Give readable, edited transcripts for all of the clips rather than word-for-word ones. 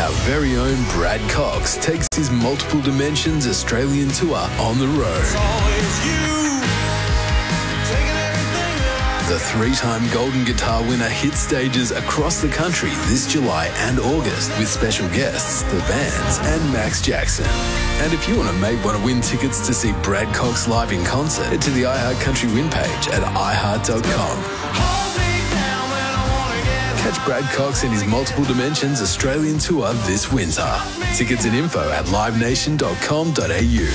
Our very own Brad Cox takes his Multiple Dimensions Australian tour on the road. The three-time Golden Guitar winner hits stages across the country this July and August with special guests, The Vans and Max Jackson. And if you want to win tickets to see Brad Cox live in concert, head to the iHeart Country win page at iHeart.com. Catch Brad Cox in his Multiple Dimensions Australian tour this winter. Tickets and info at livenation.com.au.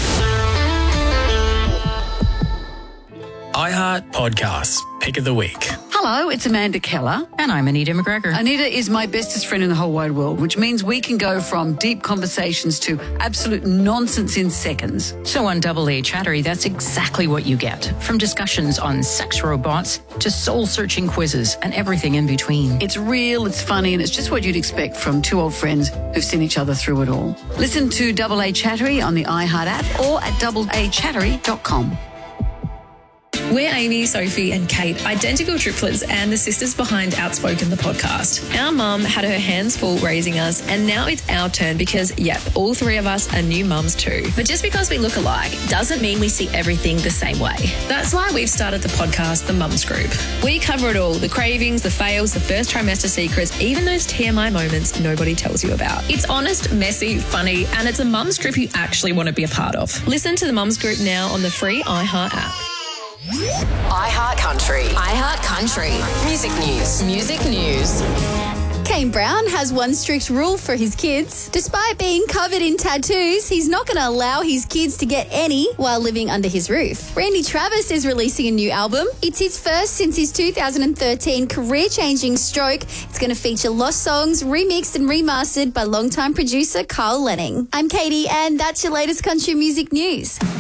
iHeart Podcasts, Pick of the Week. Hello, it's Amanda Keller. And I'm Anita McGregor. Anita is my bestest friend in the whole wide world, which means we can go from deep conversations to absolute nonsense in seconds. So on Double A Chattery, that's exactly what you get. From discussions on sex robots to soul-searching quizzes and everything in between. It's real, it's funny, and it's just what you'd expect from two old friends who've seen each other through it all. Listen to Double A Chattery on the iHeart app or at doubleachattery.com. We're Amy, Sophie and Kate, identical triplets and the sisters behind Outspoken, the podcast. Our mum had her hands full raising us and now it's our turn because, all three of us are new mums too. But just because we look alike doesn't mean we see everything the same way. That's why we've started the podcast, The Mums Group. We cover it all, the cravings, the fails, the first trimester secrets, even those TMI moments nobody tells you about. It's honest, messy, funny, and it's a mums group you actually want to be a part of. Listen to The Mums Group now on the free iHeart app. iHeart Country. iHeart Country. Music news. Music news. Kane Brown has one strict rule for his kids. Despite being covered in tattoos, he's not going to allow his kids to get any while living under his roof. Randy Travis is releasing a new album. It's his first since his 2013 career-changing Stroke. It's going to feature lost songs, remixed and remastered by longtime producer Carl Lenning. I'm Katie, and that's your latest country music news.